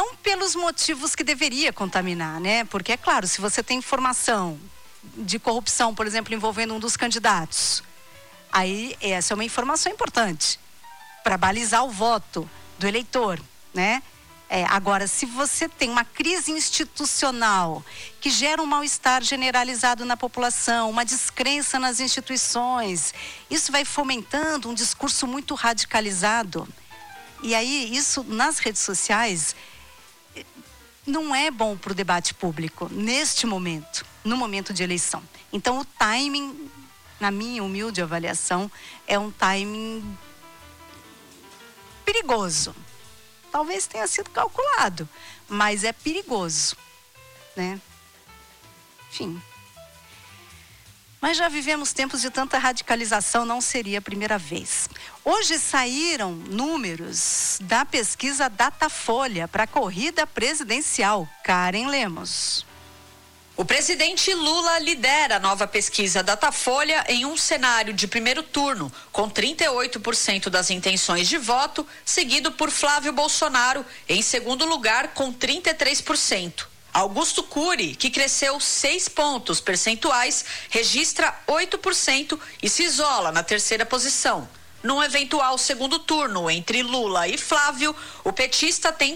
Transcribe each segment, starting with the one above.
não pelos motivos que deveria contaminar, né? Porque, é claro, se você tem informação de corrupção, por exemplo, envolvendo um dos candidatos, aí essa é uma informação importante para balizar o voto do eleitor, né? Agora, se você tem uma crise institucional que gera um mal-estar generalizado na população, uma descrença nas instituições, isso vai fomentando um discurso muito radicalizado. E aí, isso nas redes sociais não é bom para o debate público, neste momento, no momento de eleição. Então, o timing, na minha humilde avaliação, é um timing perigoso. Talvez tenha sido calculado, mas é perigoso, né? Enfim. Mas já vivemos tempos de tanta radicalização, não seria a primeira vez. Hoje saíram números da pesquisa Datafolha para a corrida presidencial. Karen Lemos. O presidente Lula lidera a nova pesquisa Datafolha em um cenário de primeiro turno, com 38% das intenções de voto, seguido por Flávio Bolsonaro, em segundo lugar, com 33%. Augusto Cury, que cresceu 6 pontos percentuais, registra 8% e se isola na terceira posição. Num eventual segundo turno entre Lula e Flávio, o petista tem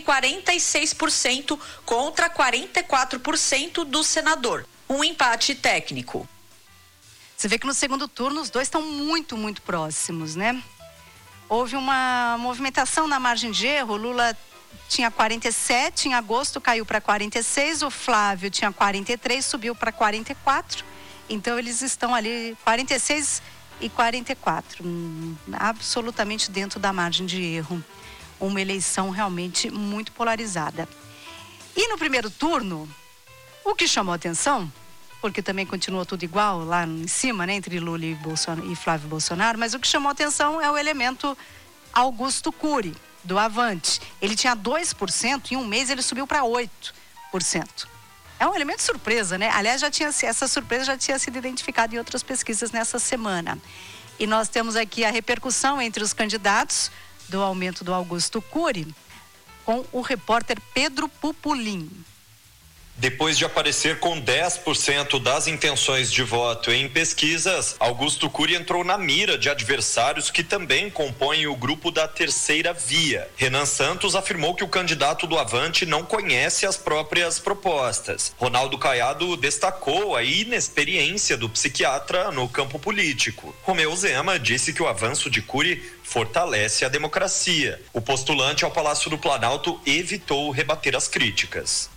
46% contra 44% do senador. Um empate técnico. Você vê que no segundo turno os dois estão muito, muito próximos, né? Houve uma movimentação na margem de erro. Lula tinha 47, em agosto caiu para 46, o Flávio tinha 43, subiu para 44. Então eles estão ali 46 e 44, absolutamente dentro da margem de erro. Uma eleição realmente muito polarizada. E no primeiro turno, o que chamou a atenção, porque também continuou tudo igual lá em cima, né, entre Lula e Flávio Bolsonaro, mas o que chamou a atenção é o elemento Augusto Cury, do Avante. Ele tinha 2%, em um mês ele subiu para 8%. É um elemento surpresa, né? Aliás, essa surpresa já tinha sido identificada em outras pesquisas nessa semana. E nós temos aqui a repercussão entre os candidatos do aumento do Augusto Cury com o repórter Pedro Pupulim. Depois de aparecer com 10% das intenções de voto em pesquisas, Augusto Cury entrou na mira de adversários que também compõem o grupo da terceira via. Renan Santos afirmou que o candidato do Avante não conhece as próprias propostas. Ronaldo Caiado destacou a inexperiência do psiquiatra no campo político. Romeu Zema disse que o avanço de Cury fortalece a democracia. O postulante ao Palácio do Planalto evitou rebater as críticas.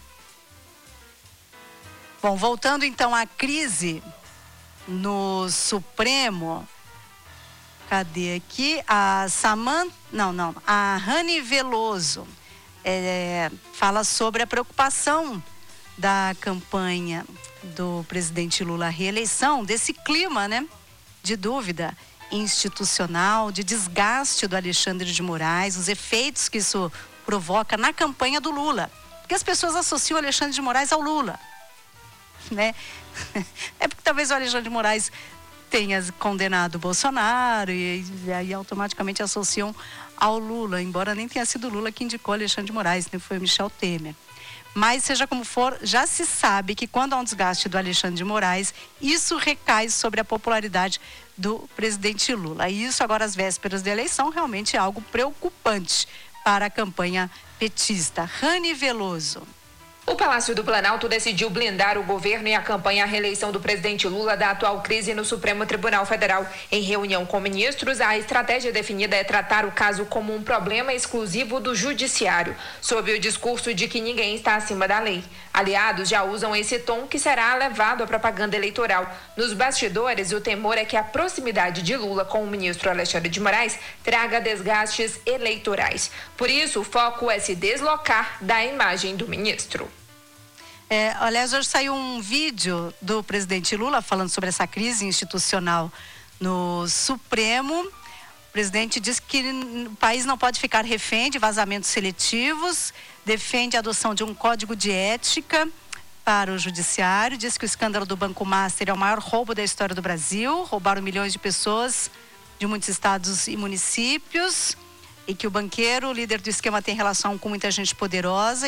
Bom, voltando então à crise no Supremo, cadê aqui? A Rani Veloso fala sobre a preocupação da campanha do presidente Lula à reeleição, desse clima, né, de dúvida institucional, de desgaste do Alexandre de Moraes, os efeitos que isso provoca na campanha do Lula. Porque as pessoas associam o Alexandre de Moraes ao Lula, né? É porque talvez o Alexandre de Moraes tenha condenado o Bolsonaro e aí automaticamente associam ao Lula, embora nem tenha sido o Lula que indicou Alexandre de Moraes, né? Foi o Michel Temer. Mas seja como for, já se sabe que quando há um desgaste do Alexandre de Moraes, isso recai sobre a popularidade do presidente Lula. E isso agora às vésperas da eleição realmente é algo preocupante para a campanha petista. Rani Veloso. O Palácio do Planalto decidiu blindar o governo e a campanha à reeleição do presidente Lula da atual crise no Supremo Tribunal Federal. Em reunião com ministros, a estratégia definida é tratar o caso como um problema exclusivo do judiciário, sob o discurso de que ninguém está acima da lei. Aliados já usam esse tom que será levado à propaganda eleitoral. Nos bastidores, o temor é que a proximidade de Lula com o ministro Alexandre de Moraes traga desgastes eleitorais. Por isso, o foco é se deslocar da imagem do ministro. Aliás, hoje saiu um vídeo do presidente Lula falando sobre essa crise institucional no Supremo. O presidente diz que o país não pode ficar refém de vazamentos seletivos, defende a adoção de um código de ética para o judiciário, diz que o escândalo do Banco Master é o maior roubo da história do Brasil, roubaram milhões de pessoas de muitos estados e municípios, e que o banqueiro, o líder do esquema, tem relação com muita gente poderosa.